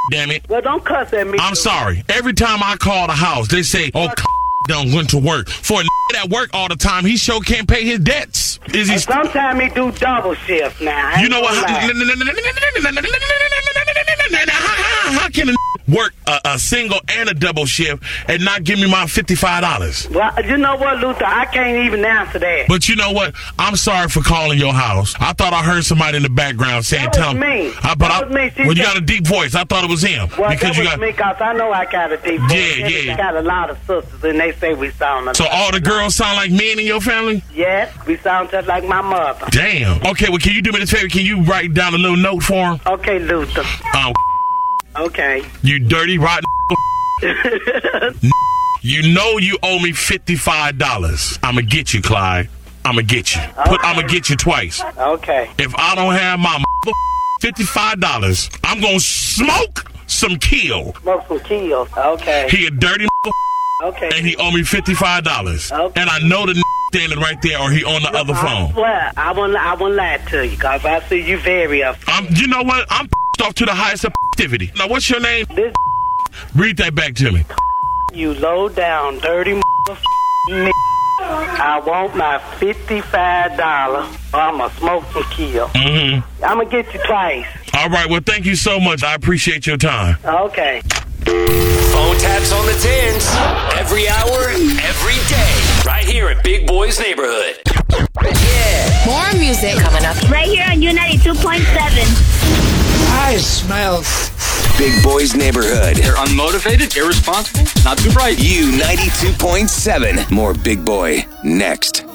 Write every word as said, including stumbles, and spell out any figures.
damn it. Well, don't cuss at me. I'm sorry. Every time I call the house, they say, oh, done went to work. For a that work all the time, he sure can't pay his debts. Is he? Sometimes he do double shift now. You know what? How can a work a, a single and a double shift and not give me my fifty-five dollars? Well, you know what, Luther? I can't even answer that. But you know what? I'm sorry for calling your house. I thought I heard somebody in the background saying, that "Tell me." I, but that I, was me. Well, you got a deep voice. I thought it was him well, because that you was got me. Cause I know I got a deep voice. Yeah, yeah. I got a lot of sisters, and they say we sound. So all the girls sound like men in your family? Yes, we sound just like my mother. Damn. Okay, well, can you do me this favor? Can you write down a little note for him? Okay, Luther. Um. Okay. You dirty, rotten. You know you owe me fifty-five dollars. I'm going to get you, Clyde. I'm going to get you. Put, I'm going to get you twice. Okay. If I don't have my fifty-five dollars, I'm going to smoke some kill. Smoke some kills. Okay. He a dirty okay. and he owe me fifty-five dollars. Okay. And I know the standing right there or he on the other phone. I swear, I won't, I won't lie to you because I see you very up. I'm, you know what? I'm off to the highest of activity. Now, what's your name? This Read that back to me. You low down, dirty nigga. I want my fifty-five dollars or I'm going to smoke some kill. Mm-hmm. I'm going to get you twice. All right. Well, thank you so much. I appreciate your time. Okay. Phone taps on the tens. Every hour, every day. Right here at Big Boy's Neighborhood. Yeah. More music coming up. Right here on U ninety-two point seven. I smell Big Boy's Neighborhood. They're unmotivated, irresponsible, not too bright. U ninety-two point seven. More Big Boy next.